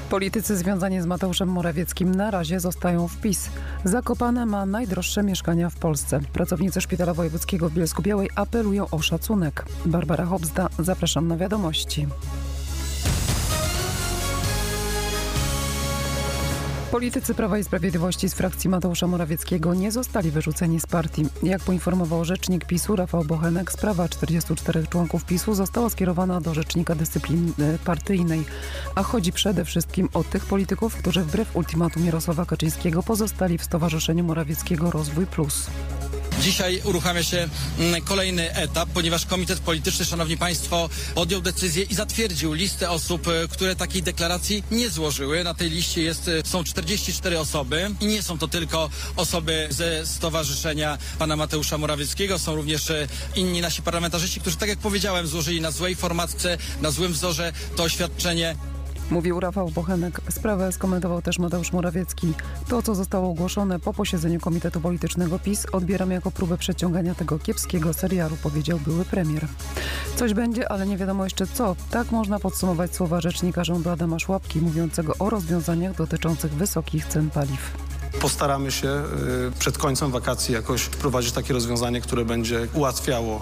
Politycy związani z Mateuszem Morawieckim na razie zostają w PiS. Zakopane ma najdroższe mieszkania w Polsce. Pracownicy Szpitala Wojewódzkiego w Bielsku-Białej apelują o szacunek. Barbara Hobzda, zapraszam na wiadomości. Politycy Prawa i Sprawiedliwości z frakcji Mateusza Morawieckiego nie zostali wyrzuceni z partii. Jak poinformował rzecznik PiS-u Rafał Bochenek, sprawa 44 członków PiS-u została skierowana do Rzecznika Dyscypliny Partyjnej. A chodzi przede wszystkim o tych polityków, którzy wbrew ultimatum Jarosława Kaczyńskiego pozostali w Stowarzyszeniu Morawieckiego Rozwój Plus. Dzisiaj uruchamia się kolejny etap, ponieważ Komitet Polityczny, szanowni państwo, podjął decyzję i zatwierdził listę osób, które takiej deklaracji nie złożyły. Na tej liście są 44 osoby i nie są to tylko osoby ze Stowarzyszenia pana Mateusza Morawieckiego. Są również inni nasi parlamentarzyści, którzy, tak jak powiedziałem, złożyli na złej formatce, na złym wzorze to oświadczenie. Mówił Rafał Bochenek. Sprawę skomentował też Mateusz Morawiecki. To, co zostało ogłoszone po posiedzeniu Komitetu Politycznego PiS, odbieram jako próbę przeciągania tego kiepskiego serialu, powiedział były premier. Coś będzie, ale nie wiadomo jeszcze co. Tak można podsumować słowa rzecznika rządu Adama Szłapki, mówiącego o rozwiązaniach dotyczących wysokich cen paliw. Postaramy się przed końcem wakacji jakoś wprowadzić takie rozwiązanie, które będzie ułatwiało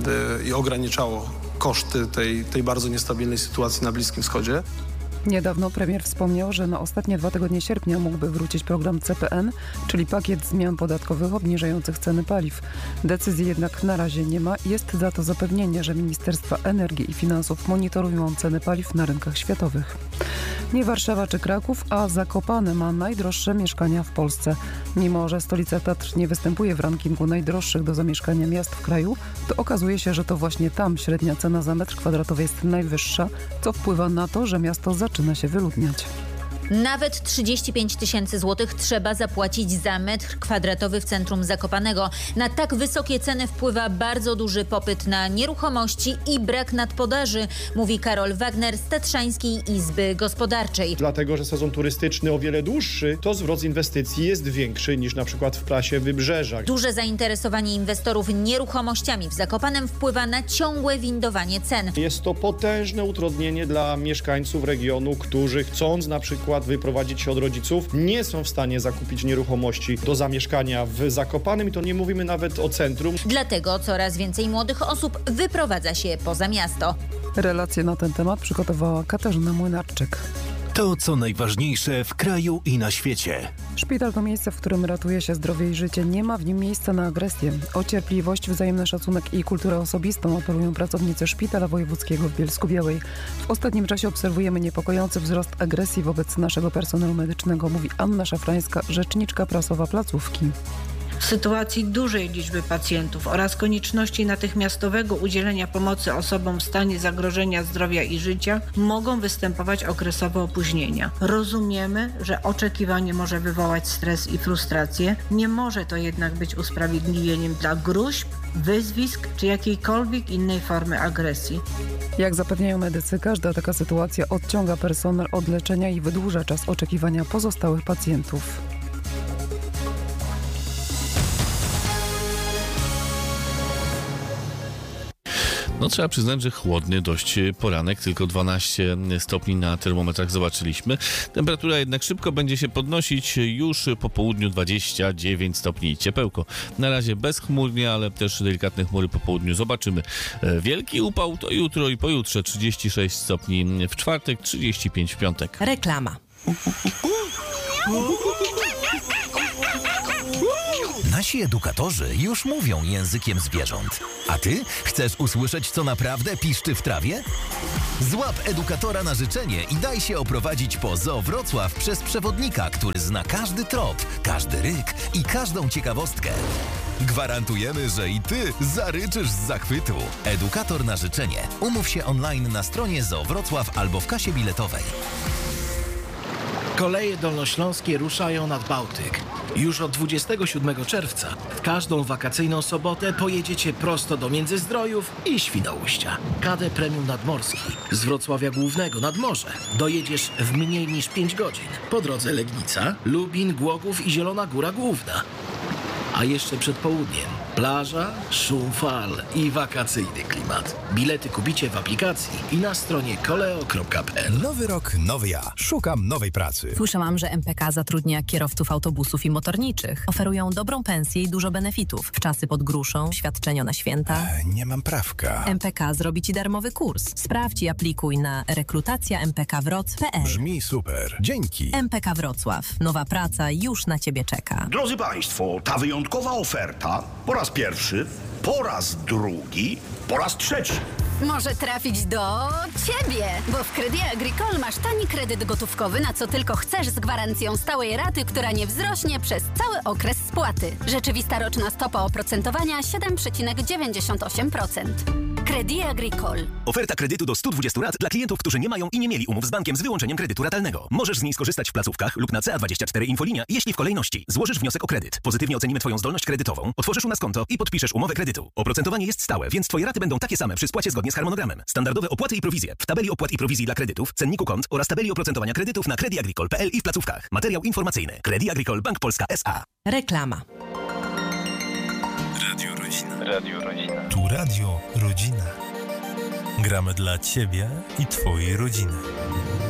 i ograniczało koszty tej bardzo niestabilnej sytuacji na Bliskim Wschodzie. Niedawno premier wspomniał, że na ostatnie 2 tygodnie sierpnia mógłby wrócić program CPN, czyli pakiet zmian podatkowych obniżających ceny paliw. Decyzji jednak na razie nie ma. Jest za to zapewnienie, że Ministerstwa Energii i Finansów monitorują ceny paliw na rynkach światowych. Nie Warszawa czy Kraków, a Zakopane ma najdroższe mieszkania w Polsce. Mimo że stolica Tatr nie występuje w rankingu najdroższych do zamieszkania miast w kraju, to okazuje się, że to właśnie tam średnia cena za metr kwadratowy jest najwyższa, co wpływa na to, że miasto zaczyna się wyludniać. Nawet 35 000 złotych trzeba zapłacić za metr kwadratowy w centrum Zakopanego. Na tak wysokie ceny wpływa bardzo duży popyt na nieruchomości i brak nadpodaży, mówi Karol Wagner z Tatrzańskiej Izby Gospodarczej. Dlatego, że sezon turystyczny o wiele dłuższy, to zwrot z inwestycji jest większy niż na przykład w prasie Wybrzeża. Duże zainteresowanie inwestorów nieruchomościami w Zakopanem wpływa na ciągłe windowanie cen. Jest to potężne utrudnienie dla mieszkańców regionu, którzy chcąc na przykład wyprowadzić się od rodziców, nie są w stanie zakupić nieruchomości do zamieszkania w Zakopanem i to nie mówimy nawet o centrum. Dlatego coraz więcej młodych osób wyprowadza się poza miasto. Relacje na ten temat przygotowała Katarzyna Młynarczyk. To, co najważniejsze w kraju i na świecie. Szpital to miejsce, w którym ratuje się zdrowie i życie. Nie ma w nim miejsca na agresję. O cierpliwość, wzajemny szacunek i kulturę osobistą apelują pracownicy Szpitala Wojewódzkiego w Bielsku-Białej. W ostatnim czasie obserwujemy niepokojący wzrost agresji wobec naszego personelu medycznego, mówi Anna Szafrańska, rzeczniczka prasowa placówki. W sytuacji dużej liczby pacjentów oraz konieczności natychmiastowego udzielenia pomocy osobom w stanie zagrożenia zdrowia i życia mogą występować okresowe opóźnienia. Rozumiemy, że oczekiwanie może wywołać stres i frustrację. Nie może to jednak być usprawiedliwieniem dla gróźb, wyzwisk czy jakiejkolwiek innej formy agresji. Jak zapewniają medycy, każda taka sytuacja odciąga personel od leczenia i wydłuża czas oczekiwania pozostałych pacjentów. No trzeba przyznać, że chłodny dość poranek, tylko 12 stopni na termometrach zobaczyliśmy. Temperatura jednak szybko będzie się podnosić, już po południu 29 stopni i ciepełko. Na razie bezchmurnie, ale też delikatne chmury po południu zobaczymy. Wielki upał to jutro i pojutrze 36 stopni w czwartek, 35 w piątek. Reklama. Nasi edukatorzy już mówią językiem zwierząt. A ty chcesz usłyszeć, co naprawdę piszczy w trawie? Złap edukatora na życzenie i daj się oprowadzić po Zoo Wrocław przez przewodnika, który zna każdy trop, każdy ryk i każdą ciekawostkę. Gwarantujemy, że i ty zaryczysz z zachwytu. Edukator na życzenie. Umów się online na stronie Zoo Wrocław albo w kasie biletowej. Koleje dolnośląskie ruszają nad Bałtyk. Już od 27 czerwca w każdą wakacyjną sobotę pojedziecie prosto do Międzyzdrojów i Świnoujścia. KD Premium Nadmorski z Wrocławia Głównego nad morze dojedziesz w mniej niż 5 godzin. Po drodze Legnica, Lubin, Głogów i Zielona Góra Główna. A jeszcze przed południem plaża, szum fal i wakacyjny klimat. Bilety kupicie w aplikacji i na stronie koleo.pl. Nowy rok, nowy ja. Szukam nowej pracy. Słyszałam, że MPK zatrudnia kierowców autobusów i motorniczych. Oferują dobrą pensję i dużo benefitów. Wczasy pod gruszą, świadczenia na święta. Nie mam prawka. MPK zrobi Ci darmowy kurs. Sprawdź i aplikuj na rekrutacja.mpkwroc.pl. Brzmi super. Dzięki. MPK Wrocław. Nowa praca już na Ciebie czeka. Drodzy Państwo, ta wyjątkowa oferta po raz pierwszy, po raz drugi, po raz trzeci. Może trafić do Ciebie, bo w Crédit Agricole masz tani kredyt gotówkowy, na co tylko chcesz, z gwarancją stałej raty, która nie wzrośnie przez cały okres spłaty. Rzeczywista roczna stopa oprocentowania 7,98%. Crédit Agricole. Oferta kredytu do 120 rat dla klientów, którzy nie mają i nie mieli umów z bankiem z wyłączeniem kredytu ratalnego. Możesz z niej skorzystać w placówkach lub na CA24 Infolinia, jeśli w kolejności złożysz wniosek o kredyt. Pozytywnie ocenimy Twoją zdolność kredytową, otworzysz u nas konto i podpiszesz umowę kredytu. Oprocentowanie jest stałe, więc Twoje raty będą takie same przy spłacie zgodnie z harmonogramem. Standardowe opłaty i prowizje w tabeli opłat i prowizji dla kredytów, cenniku kont oraz tabeli oprocentowania kredytów na crediagricole.pl i w placówkach. Materiał informacyjny. Crédit Agricole Bank Polska S.A. Reklama. Radio Rodzina. Radio Rodzina. Tu Radio Rodzina. Gramy dla Ciebie i Twojej rodziny.